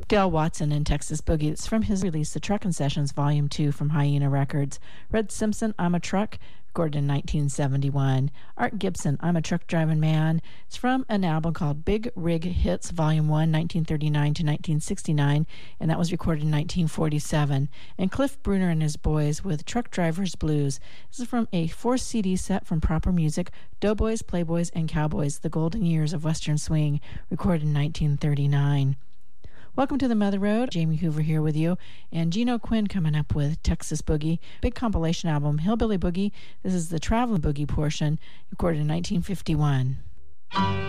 Dale Watson and Texas Boogie. It's from his release, The Truckin' Sessions, Volume 2 from Hyena Records. Red Simpson, I'm a Truck, recorded in 1971. Art Gibson, I'm a Truck Driving Man. It's from an album called Big Rig Hits, Volume 1, 1939 to 1969, and that was recorded in 1947. And Cliff Bruner and his boys with Truck Drivers Blues. This is from a 4-CD set from Proper Music, Doughboys, Playboys, and Cowboys, The Golden Years of Western Swing, recorded in 1939. Welcome to the Mother Road. Jamie Hoover here with you. And Gino Quinn coming up with Texas Boogie. Big compilation album, Hillbilly Boogie. This is the Traveling Boogie portion, recorded in 1951.